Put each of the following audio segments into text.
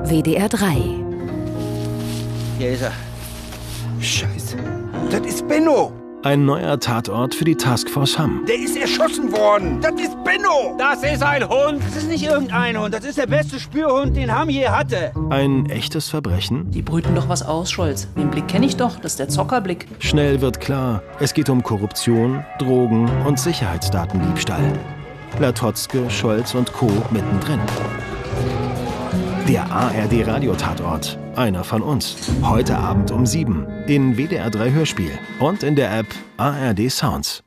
WDR 3. Hier ist er. Scheiße. Das ist Benno. Ein neuer Tatort für die Taskforce Hamm. Der ist erschossen worden. Das ist Benno. Das ist ein Hund. Das ist nicht irgendein Hund. Das ist der beste Spürhund, den Hamm je hatte. Ein echtes Verbrechen? Die brüten doch was aus, Scholz. Den Blick kenne ich doch. Das ist der Zockerblick. Schnell wird klar, es geht um Korruption, Drogen und Sicherheitsdatendiebstahl. Latotzke, Scholz und Co. mittendrin. Der ARD-Radiotatort. Einer von uns. Heute Abend um 7 in WDR 3 Hörspiel und in der App ARD Sounds.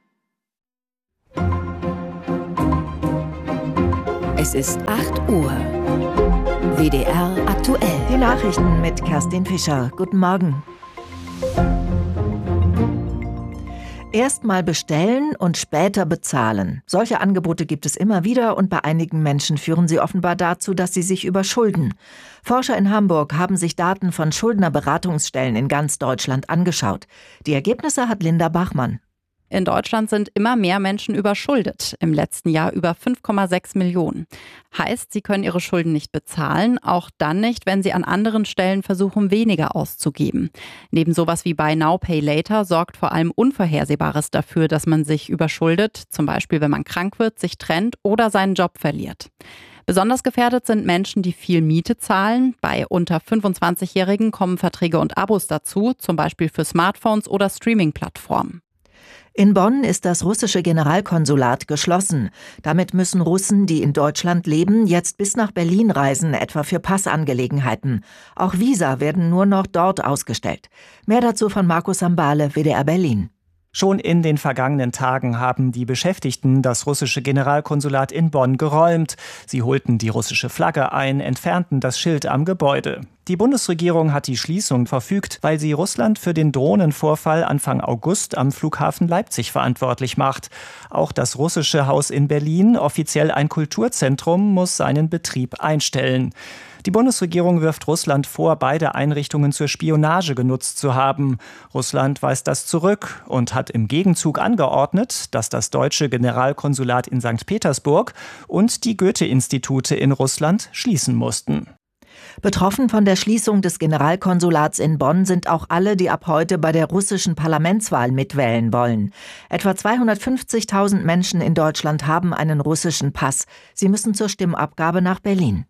Es ist 8 Uhr. WDR aktuell. Die Nachrichten mit Kerstin Fischer. Guten Morgen. Erst mal bestellen und später bezahlen. Solche Angebote gibt es immer wieder und bei einigen Menschen führen sie offenbar dazu, dass sie sich überschulden. Forscher in Hamburg haben sich Daten von Schuldnerberatungsstellen in ganz Deutschland angeschaut. Die Ergebnisse hat Linda Bachmann. In Deutschland sind immer mehr Menschen überschuldet. Im letzten Jahr über 5,6 Millionen. Heißt, sie können ihre Schulden nicht bezahlen, auch dann nicht, wenn sie an anderen Stellen versuchen, weniger auszugeben. Neben sowas wie Buy Now, Pay Later sorgt vor allem Unvorhersehbares dafür, dass man sich überschuldet, zum Beispiel wenn man krank wird, sich trennt oder seinen Job verliert. Besonders gefährdet sind Menschen, die viel Miete zahlen. Bei unter 25-Jährigen kommen Verträge und Abos dazu, zum Beispiel für Smartphones oder Streaming-Plattformen. In Bonn ist das russische Generalkonsulat geschlossen. Damit müssen Russen, die in Deutschland leben, jetzt bis nach Berlin reisen, etwa für Passangelegenheiten. Auch Visa werden nur noch dort ausgestellt. Mehr dazu von Markus Sambale, WDR Berlin. Schon in den vergangenen Tagen haben die Beschäftigten das russische Generalkonsulat in Bonn geräumt. Sie holten die russische Flagge ein, entfernten das Schild am Gebäude. Die Bundesregierung hat die Schließung verfügt, weil sie Russland für den Drohnenvorfall Anfang August am Flughafen Leipzig verantwortlich macht. Auch das russische Haus in Berlin, offiziell ein Kulturzentrum, muss seinen Betrieb einstellen. Die Bundesregierung wirft Russland vor, beide Einrichtungen zur Spionage genutzt zu haben. Russland weist das zurück und hat im Gegenzug angeordnet, dass das deutsche Generalkonsulat in St. Petersburg und die Goethe-Institute in Russland schließen mussten. Betroffen von der Schließung des Generalkonsulats in Bonn sind auch alle, die ab heute bei der russischen Parlamentswahl mitwählen wollen. Etwa 250.000 Menschen in Deutschland haben einen russischen Pass. Sie müssen zur Stimmabgabe nach Berlin.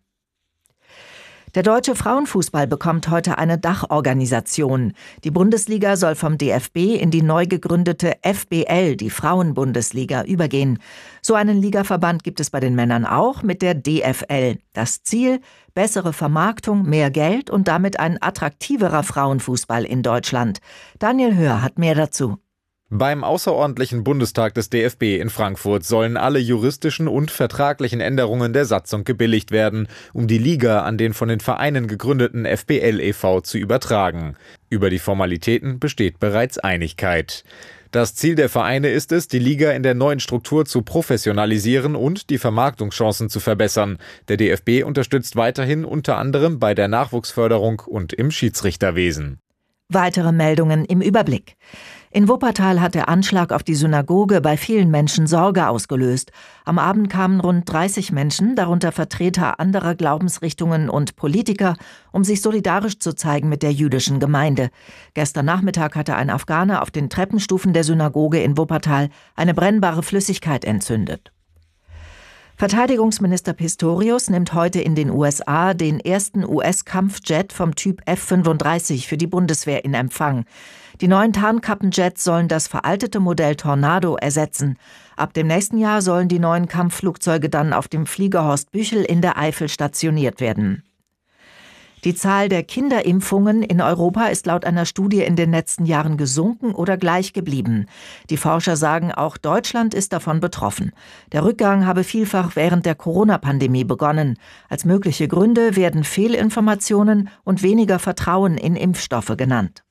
Der deutsche Frauenfußball bekommt heute eine Dachorganisation. Die Bundesliga soll vom DFB in die neu gegründete FBL, die Frauenbundesliga, übergehen. So einen Ligaverband gibt es bei den Männern auch mit der DFL. Das Ziel: bessere Vermarktung, mehr Geld und damit ein attraktiverer Frauenfußball in Deutschland. Daniel Hör hat mehr dazu. Beim außerordentlichen Bundestag des DFB in Frankfurt sollen alle juristischen und vertraglichen Änderungen der Satzung gebilligt werden, um die Liga an den von den Vereinen gegründeten FBL e.V. zu übertragen. Über die Formalitäten besteht bereits Einigkeit. Das Ziel der Vereine ist es, die Liga in der neuen Struktur zu professionalisieren und die Vermarktungschancen zu verbessern. Der DFB unterstützt weiterhin unter anderem bei der Nachwuchsförderung und im Schiedsrichterwesen. Weitere Meldungen im Überblick. In Wuppertal hat der Anschlag auf die Synagoge bei vielen Menschen Sorge ausgelöst. Am Abend kamen rund 30 Menschen, darunter Vertreter anderer Glaubensrichtungen und Politiker, um sich solidarisch zu zeigen mit der jüdischen Gemeinde. Gestern Nachmittag hatte ein Afghaner auf den Treppenstufen der Synagoge in Wuppertal eine brennbare Flüssigkeit entzündet. Verteidigungsminister Pistorius nimmt heute in den USA den ersten US-Kampfjet vom Typ F-35 für die Bundeswehr in Empfang. Die neuen Tarnkappenjets sollen das veraltete Modell Tornado ersetzen. Ab dem nächsten Jahr sollen die neuen Kampfflugzeuge dann auf dem Flieger Horst Büchel in der Eifel stationiert werden. Die Zahl der Kinderimpfungen in Europa ist laut einer Studie in den letzten Jahren gesunken oder gleich geblieben. Die Forscher sagen, auch Deutschland ist davon betroffen. Der Rückgang habe vielfach während der Corona-Pandemie begonnen. Als mögliche Gründe werden Fehlinformationen und weniger Vertrauen in Impfstoffe genannt.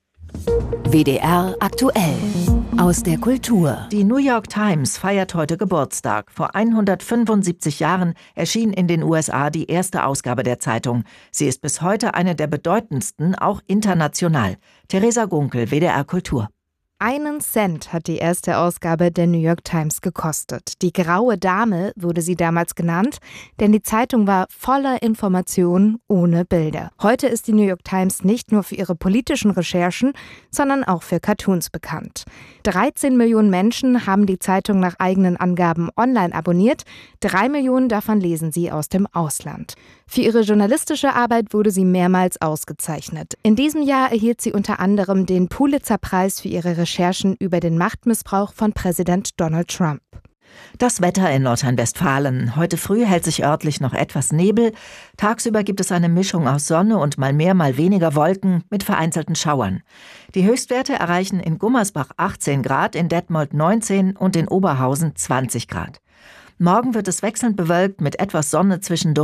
WDR aktuell. Aus der Kultur. Die New York Times feiert heute Geburtstag. Vor 175 Jahren erschien in den USA die erste Ausgabe der Zeitung. Sie ist bis heute eine der bedeutendsten, auch international. Theresa Gunkel, WDR Kultur. 1 Cent hat die erste Ausgabe der New York Times gekostet. Die graue Dame wurde sie damals genannt, denn die Zeitung war voller Informationen ohne Bilder. Heute ist die New York Times nicht nur für ihre politischen Recherchen, sondern auch für Cartoons bekannt. 13 Millionen Menschen haben die Zeitung nach eigenen Angaben online abonniert. 3 Millionen davon lesen sie aus dem Ausland. Für ihre journalistische Arbeit wurde sie mehrmals ausgezeichnet. In diesem Jahr erhielt sie unter anderem den Pulitzer-Preis für ihre Recherchen über den Machtmissbrauch von Präsident Donald Trump. Das Wetter in Nordrhein-Westfalen. Heute früh hält sich örtlich noch etwas Nebel. Tagsüber gibt es eine Mischung aus Sonne und mal mehr, mal weniger Wolken mit vereinzelten Schauern. Die Höchstwerte erreichen in Gummersbach 18 Grad, in Detmold 19 und in Oberhausen 20 Grad. Morgen wird es wechselnd bewölkt mit etwas Sonne zwischendurch.